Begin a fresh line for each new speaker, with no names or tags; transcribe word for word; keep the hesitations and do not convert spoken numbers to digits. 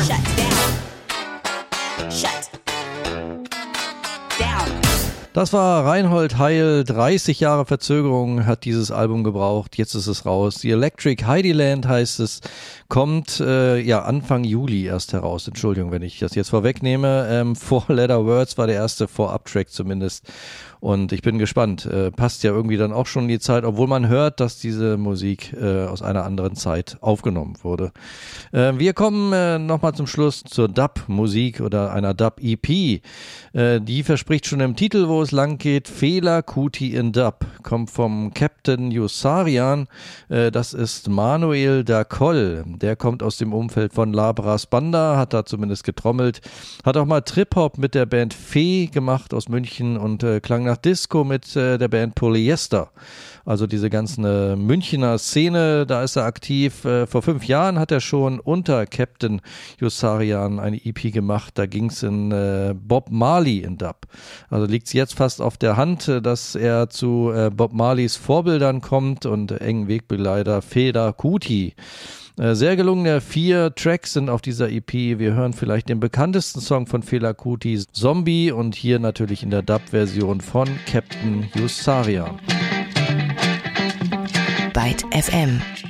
Shut down. Shut down.
Das war Reinhold Heil. dreißig Jahre Verzögerung hat dieses Album gebraucht. Jetzt ist es raus. The Electric Heidiland heißt es. Kommt äh, ja Anfang Juli erst heraus. Entschuldigung, wenn ich das jetzt vorwegnehme. Ähm, Four Letter Words war der erste Vorab-Track zumindest. Und ich bin gespannt. Äh, passt ja irgendwie dann auch schon in die Zeit, obwohl man hört, dass diese Musik äh, aus einer anderen Zeit aufgenommen wurde. Äh, wir kommen äh, nochmal zum Schluss zur Dub-Musik oder einer Dub-E P. Äh, die verspricht schon im Titel, wo es lang geht. Fela Kuti in Dub. Kommt vom Captain Yossarian. Äh, das ist Manuel da Coll. Der kommt aus dem Umfeld von Labras Banda, hat da zumindest getrommelt. Hat auch mal Trip-Hop mit der Band Fee gemacht aus München und äh, klang nach Disco mit äh, der Band Polyester. Also diese ganze äh, Münchner Szene, da ist er aktiv. Äh, vor fünf Jahren hat er schon unter Captain Yossarian eine E P gemacht. Da ging es in äh, Bob Marley in Dub. Also liegt es jetzt fast auf der Hand, äh, dass er zu äh, Bob Marleys Vorbildern kommt und äh, engen Wegbegleiter Fela Kuti. Sehr gelungene vier Tracks sind auf dieser E P. Wir hören vielleicht den bekanntesten Song von Fela Kuti, Zombie, und hier natürlich in der Dub-Version von Captain Yossarian.
Byte F M.